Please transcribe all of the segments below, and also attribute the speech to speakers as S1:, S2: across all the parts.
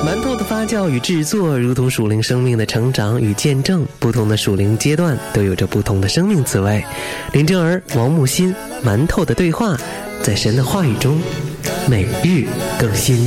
S1: 馒头的发酵与制作如同属灵生命的成长与见证，不同的属灵阶段都有着不同的生命滋味。林正儿、王木心，馒头的对话，在神的话语中每日更新。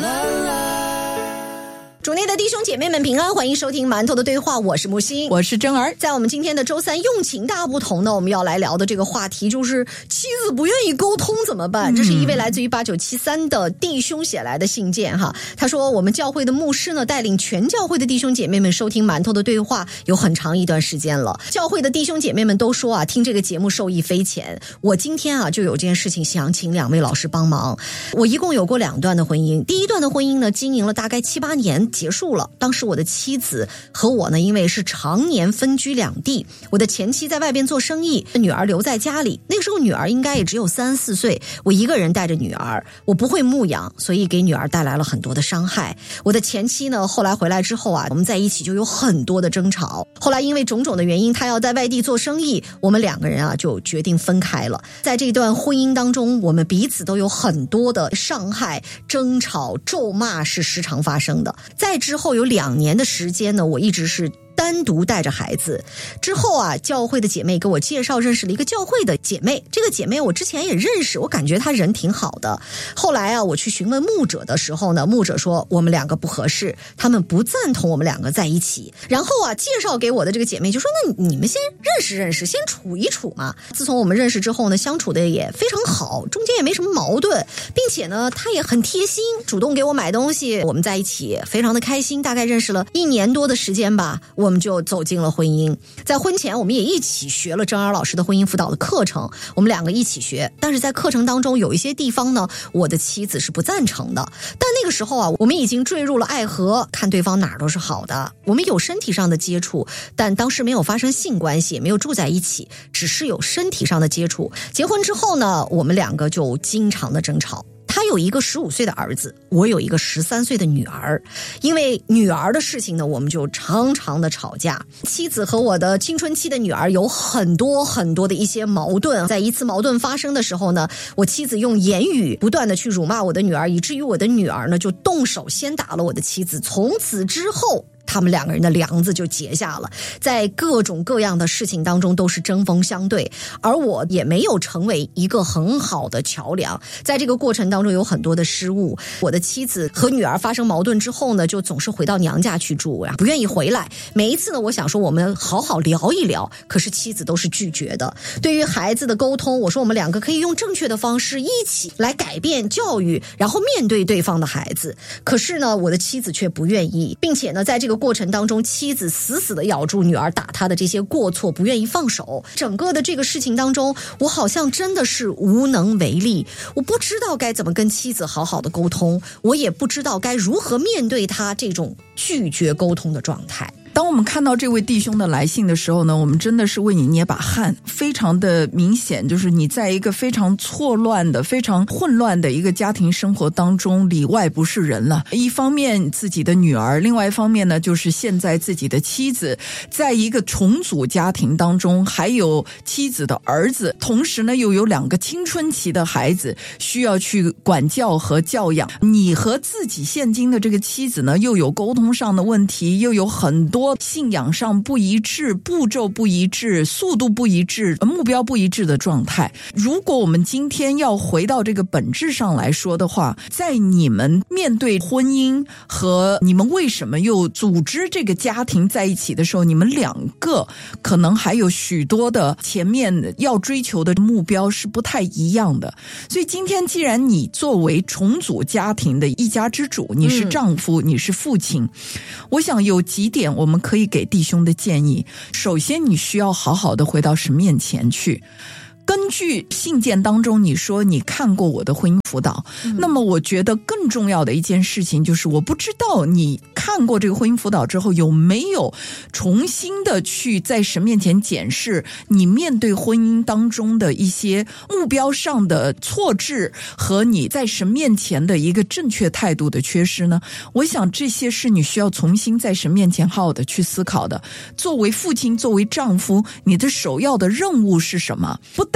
S2: 主内的弟兄姐妹们平安，欢迎收听馒头的对话，我是木心，
S3: 我是真儿。
S2: 在我们今天的周三用情大不同呢，我们要来聊的这个话题就是妻子不愿意沟通怎么办。这是一位来自于8973的弟兄写来的信件哈。他说我们教会的牧师呢带领全教会的弟兄姐妹们收听馒头的对话有很长一段时间了，教会的弟兄姐妹们都说啊，听这个节目受益匪浅。我今天啊就有件事情想请两位老师帮忙。我一共有过2段的婚姻，第一段的婚姻呢经营了大概7、8年结束了。当时我的妻子和我呢因为是常年分居两地，我的前妻在外边做生意，女儿留在家里，那个时候女儿应该也只有3、4岁，我一个人带着女儿，我不会牧养，所以给女儿带来了很多的伤害。我的前妻呢后来回来之后啊，我们在一起就有很多的争吵，后来因为种种的原因，她要在外地做生意，我们2个人啊就决定分开了。在这段婚姻当中，我们彼此都有很多的伤害、争吵、咒骂是时常发生的。在之后有2年的时间呢，我一直是单独带着孩子。之后啊，教会的姐妹给我介绍认识了一个教会的姐妹，这个姐妹我之前也认识，我感觉她人挺好的。后来啊，我去询问牧者的时候呢，牧者说我们2个不合适，他们不赞同我们2个在一起。然后啊，介绍给我的这个姐妹就说，那你们先认识认识，先处一处嘛。自从我们认识之后呢，相处的也非常好，中间也没什么矛盾，并且呢，她也很贴心，主动给我买东西，我们在一起非常的开心。大概认识了1年多的时间吧，我们就走进了婚姻。在婚前我们也一起学了郑儿老师的婚姻辅导的课程，我们2个一起学，但是在课程当中有一些地方呢，我的妻子是不赞成的。但那个时候啊，我们已经坠入了爱河，看对方哪儿都是好的，我们有身体上的接触，但当时没有发生性关系，也没有住在一起，只是有身体上的接触。结婚之后呢，我们2个就经常的争吵。他有一个15岁的儿子，我有一个13岁的女儿，因为女儿的事情呢，我们就常常的吵架。妻子和我的青春期的女儿有很多很多的一些矛盾，在一次矛盾发生的时候呢，我妻子用言语不断的去辱骂我的女儿，以至于我的女儿呢就动手先打了我的妻子。从此之后他们2个人的梁子就结下了，在各种各样的事情当中都是针锋相对，而我也没有成为一个很好的桥梁。在这个过程当中有很多的失误，我的妻子和女儿发生矛盾之后呢，就总是回到娘家去住，不愿意回来。每一次呢，我想说我们好好聊一聊，可是妻子都是拒绝的。对于孩子的沟通，我说我们2个可以用正确的方式一起来改变教育，然后面对对方的孩子。可是呢，我的妻子却不愿意，并且呢，在这个过程当中，妻子死死的咬住女儿打她的这些过错，不愿意放手。整个的这个事情当中，我好像真的是无能为力，我不知道该怎么跟妻子好好的沟通，我也不知道该如何面对她这种拒绝沟通的状态。
S3: 当我们看到这位弟兄的来信的时候呢，我们真的是为你捏把汗，非常的明显，就是你在一个非常错乱的、非常混乱的一个家庭生活当中，里外不是人了。一方面自己的女儿，另外一方面呢，就是现在自己的妻子，在一个重组家庭当中，还有妻子的儿子，同时呢又有2个青春期的孩子需要去管教和教养。你和自己现今的这个妻子呢，又有沟通上的问题，又有很多信仰上不一致、步骤不一致、速度不一致、目标不一致的状态。如果我们今天要回到这个本质上来说的话，在你们面对婚姻和你们为什么又组织这个家庭在一起的时候，你们2个可能还有许多的前面要追求的目标是不太一样的。所以今天既然你作为重组家庭的一家之主，你是丈夫，你是父亲，我想有几点我们可以给弟兄的建议。首先，你需要好好的回到神面前去。根据信件当中你说你看过我的婚姻辅导，那么我觉得更重要的一件事情就是我不知道你看过这个婚姻辅导之后有没有重新的去在神面前检视你面对婚姻当中的一些目标上的错置和你在神面前的一个正确态度的缺失呢？我想这些是你需要重新在神面前好好的去思考的。作为父亲，作为丈夫，你的首要的任务是什么？不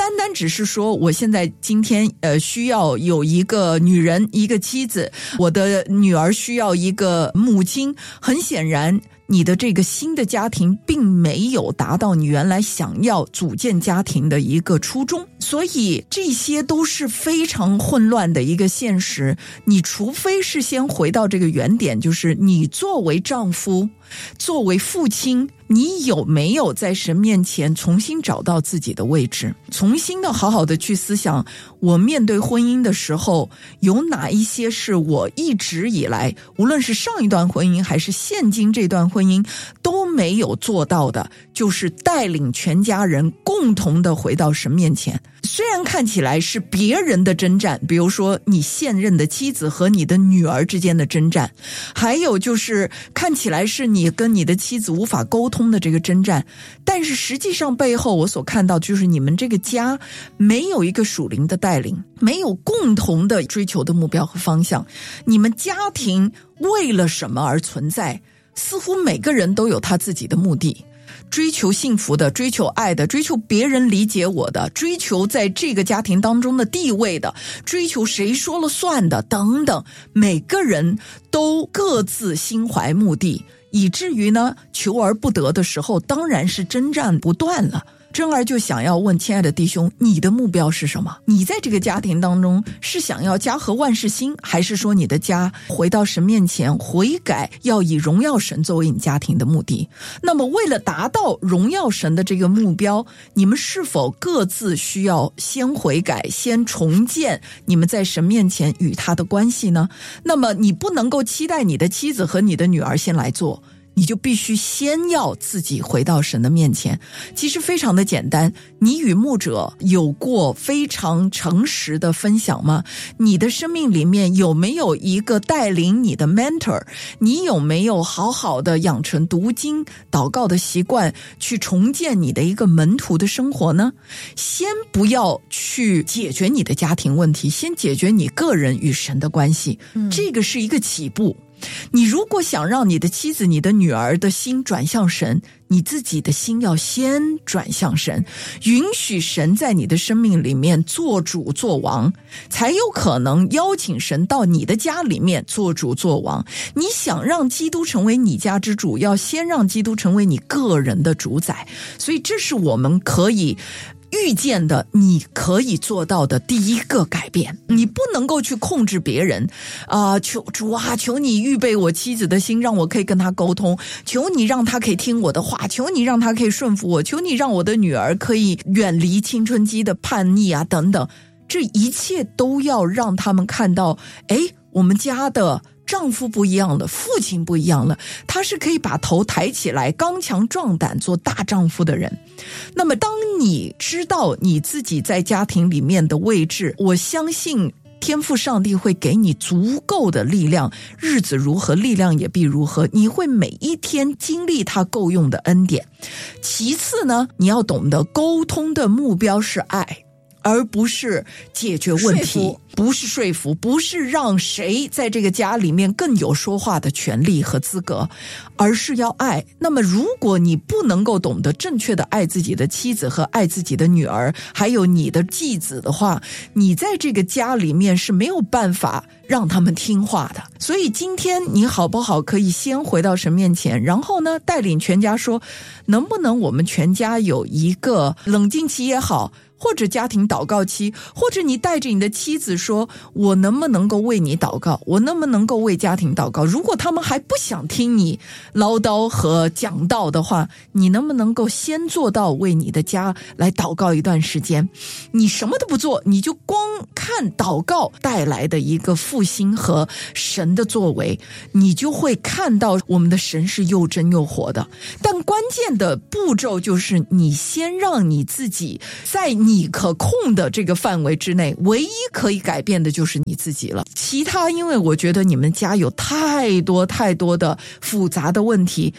S3: 单单只是说我现在今天需要有一个女人，一个妻子，我的女儿需要一个母亲，很显然你的这个新的家庭并没有达到你原来想要组建家庭的一个初衷，所以这些都是非常混乱的一个现实。你除非是先回到这个原点，就是你作为丈夫，作为父亲，你有没有在神面前重新找到自己的位置，重新的好好的去思想，我面对婚姻的时候有哪一些是我一直以来无论是上一段婚姻还是现今这段婚姻都没有做到的，就是带领全家人共同的回到神面前。虽然看起来是别人的征战，比如说你现任的妻子和你的女儿之间的征战，还有就是看起来是你跟你的妻子无法沟通的这个征战，但是实际上背后我所看到就是你们这个家没有一个属灵的带领，没有共同的追求的目标和方向。你们家庭为了什么而存在？似乎每个人都有他自己的目的，追求幸福的，追求爱的，追求别人理解我的，追求在这个家庭当中的地位的，追求谁说了算的等等，每个人都各自心怀目的，以至于呢求而不得的时候当然是征战不断了。珍儿就想要问亲爱的弟兄，你的目标是什么？你在这个家庭当中是想要家和万事兴，还是说你的家回到神面前悔改，要以荣耀神作为你家庭的目的？那么为了达到荣耀神的这个目标，你们是否各自需要先悔改，先重建你们在神面前与他的关系呢？那么你不能够期待你的妻子和你的女儿先来做，你就必须先要自己回到神的面前。其实非常的简单，你与牧者有过非常诚实的分享吗？你的生命里面有没有一个带领你的 mentor？ 你有没有好好的养成读经祷告的习惯，去重建你的一个门徒的生活呢？先不要去解决你的家庭问题，先解决你个人与神的关系，这个是一个起步。你如果想让你的妻子你的女儿的心转向神，你自己的心要先转向神，允许神在你的生命里面做主做王，才有可能邀请神到你的家里面做主做王。你想让基督成为你家之主，要先让基督成为你个人的主宰。所以这是我们可以预见的，你可以做到的第一个改变。你不能够去控制别人求主啊，求你预备我妻子的心，让我可以跟他沟通，求你让他可以听我的话，求你让他可以顺服我，求你让我的女儿可以远离青春期的叛逆啊等等。这一切都要让他们看到，我们家的丈夫不一样了，父亲不一样了，他是可以把头抬起来，刚强壮胆，做大丈夫的人。那么当你知道你自己在家庭里面的位置，我相信天父上帝会给你足够的力量，日子如何，力量也必如何，你会每一天经历他够用的恩典。其次呢，你要懂得沟通的目标是爱，而不是解决问题，不是说服，不是让谁在这个家里面更有说话的权利和资格，而是要爱。那么如果你不能够懂得正确的爱自己的妻子和爱自己的女儿，还有你的继子的话，你在这个家里面是没有办法让他们听话的。所以今天你好不好可以先回到神面前，然后呢带领全家说，能不能我们全家有一个冷静期也好，或者家庭祷告期，或者你带着你的妻子说，我能不能够为你祷告，我能不能够为家庭祷告。如果他们还不想听你唠叨和讲道的话，你能不能够先做到为你的家来祷告一段时间。你什么都不做，你就光看祷告带来的一个复兴和神的作为，你就会看到我们的神是又真又活的。但关键的步骤就是你先让你自己在你可控的这个范围之内，唯一可以改变的就是你自己了。其他因为我觉得你们家有太多太多的复杂的问题，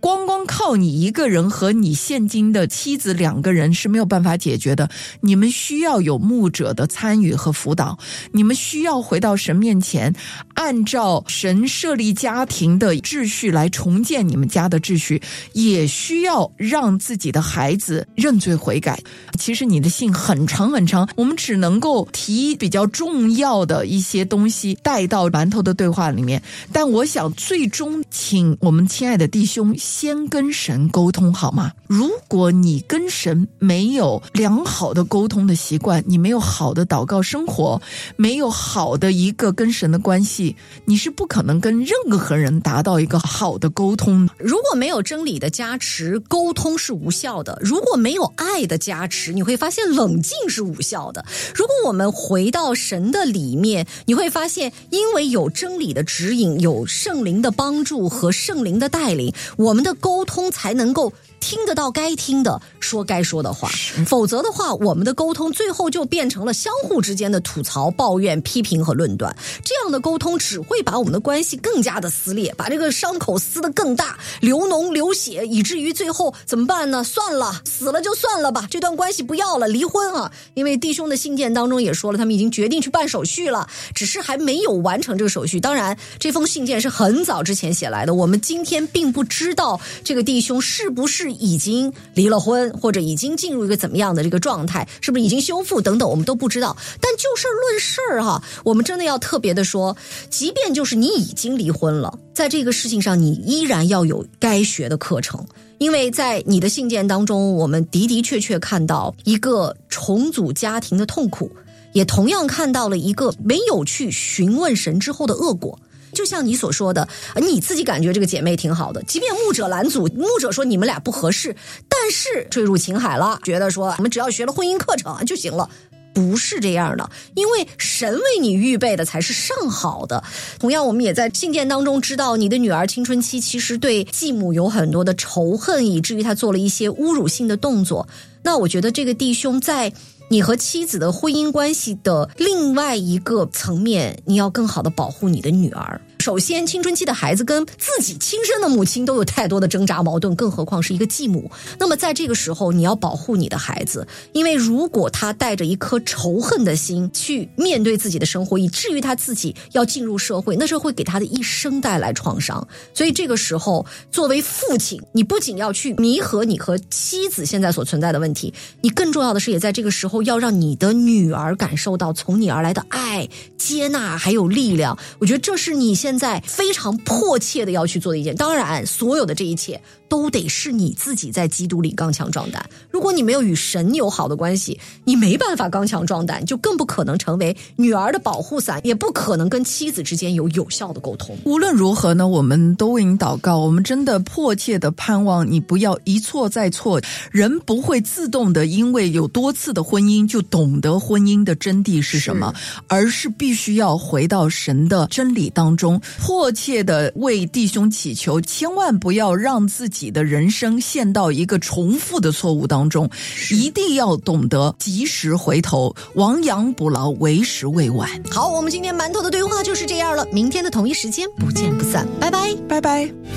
S3: 光靠你一个人和你现今的妻子2个人是没有办法解决的，你们需要有牧者的参与和辅导，你们需要回到神面前，按照神设立家庭的秩序来重建你们家的秩序，也需要让自己的孩子认罪悔改。其实你的信很长很长，我们只能够提比较重要的一些东西带到馒头的对话里面，但我想最终请我们亲爱的弟兄先跟神沟通好吗？如果你跟神没有良好的沟通的习惯，你没有好的祷告生活，没有好的一个跟神的关系，你是不可能跟任何人达到一个好的沟通。
S2: 如果没有真理的加持，沟通是无效的；如果没有爱的加持，你会发现冷静是无效的。如果我们回到神的里面，你会发现因为有真理的指引，有圣灵的帮助和圣灵的带领，我们的沟通才能够听得到该听的，说该说的话。否则的话，我们的沟通最后就变成了相互之间的吐槽、抱怨、批评和论断。这样的沟通只会把我们的关系更加的撕裂，把这个伤口撕得更大，流脓流血，以至于最后怎么办呢？算了，死了就算了吧，这段关系不要了，离婚啊！因为弟兄的信件当中也说了，他们已经决定去办手续了，只是还没有完成这个手续。当然，这封信件是很早之前写来的，我们今天并不知道这个弟兄是不是已经离了婚，或者已经进入一个怎么样的这个状态，是不是已经修复等等，我们都不知道。但就事论事哈，我们真的要特别的说，即便就是你已经离婚了，在这个事情上你依然要有该学的课程。因为在你的信件当中，我们的确看到一个重组家庭的痛苦，也同样看到了一个没有去询问神之后的恶果。就像你所说的，你自己感觉这个姐妹挺好的，即便牧者拦阻，牧者说你们俩不合适，但是坠入情海了，觉得说我们只要学了婚姻课程就行了。不是这样的，因为神为你预备的才是上好的。同样，我们也在信件当中知道，你的女儿青春期其实对继母有很多的仇恨，以至于她做了一些侮辱性的动作。那我觉得这个弟兄在你和妻子的婚姻关系的另外一个层面，你要更好的保护你的女儿。首先，青春期的孩子跟自己亲生的母亲都有太多的挣扎矛盾，更何况是一个继母。那么在这个时候，你要保护你的孩子，因为如果他带着一颗仇恨的心去面对自己的生活，以至于他自己要进入社会，那是会给他的一生带来创伤。所以这个时候，作为父亲，你不仅要去弥合你和妻子现在所存在的问题，你更重要的是也在这个时候要让你的女儿感受到从你而来的爱、接纳还有力量。我觉得这是你现在非常迫切的要去做的一件。当然，所有的这一切都得是你自己在基督里刚强壮胆。如果你没有与神有好的关系，你没办法刚强壮胆，就更不可能成为女儿的保护伞，也不可能跟妻子之间有有效的沟通。
S3: 无论如何呢，我们都为你祷告，我们真的迫切的盼望你不要一错再错。人不会自动的因为有多次的婚姻就懂得婚姻的真谛是什么，而是必须要回到神的真理当中，迫切的为弟兄祈求，千万不要让自己的人生陷到一个重复的错误当中，一定要懂得及时回头，亡羊补牢，为时未晚。
S2: 好，我们今天馒头的对话就是这样了，明天的同一时间不见不散，拜拜，
S3: 拜拜。